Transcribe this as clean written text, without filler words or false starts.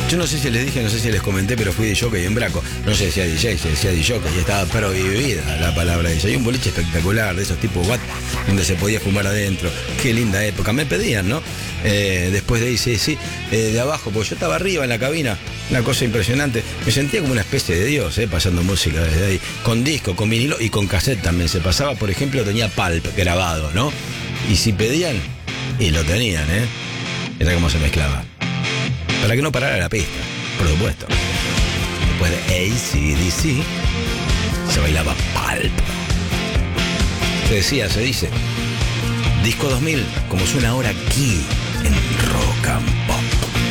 Yo no sé si les dije, no sé si les comenté, pero fui de jockey en Braco. No se decía DJ, se decía DJ, y estaba prohibida la palabra DJ. Hay un boliche espectacular de esos tipos Watt, donde se podía fumar adentro. Qué linda época. Me pedían, ¿no? Después de ahí, sí, de abajo, porque yo estaba arriba en la cabina, una cosa impresionante. Me sentía como una especie de Dios, pasando música desde ahí. Con disco, con vinilo y con cassette también se pasaba. Por ejemplo, tenía Pulp grabado, ¿no? Y si pedían, y lo tenían, Era como se mezclaba. Para que no parara la pista, por supuesto. Después de AC/DC se bailaba Pulp. Se dice Disco 2000, como suena ahora aquí en Rock and Pop.